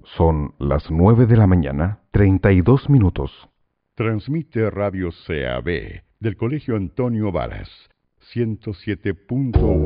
Son las 9 de la mañana, 32 minutos. Transmite Radio CAB del Colegio Antonio Varas, 107.1.